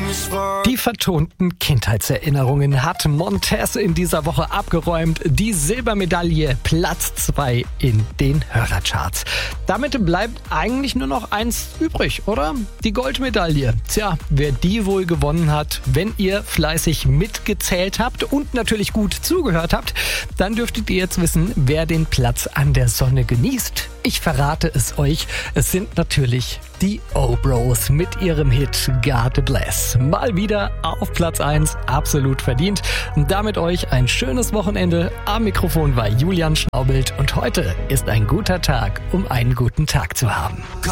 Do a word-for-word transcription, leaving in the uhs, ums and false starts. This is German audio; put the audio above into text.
Die vertonten Kindheitserinnerungen hat Montez in dieser Woche abgeräumt. Die Silbermedaille, Platz zwei in den Hörercharts. Damit bleibt eigentlich nur noch eins übrig, oder? Die Goldmedaille. Tja, wer die wohl gewonnen hat, wenn ihr fleißig mitgezählt habt und natürlich gut zugehört habt, dann dürftet ihr jetzt wissen, wer den Platz an der Sonne genießt. Ich verrate es euch, es sind natürlich die O-Bros mit ihrem Hit God Bless. Mal wieder auf Platz eins, absolut verdient. Und damit euch ein schönes Wochenende. Am Mikrofon war Julian Schnaubelt und heute ist ein guter Tag, um einen guten Tag zu haben.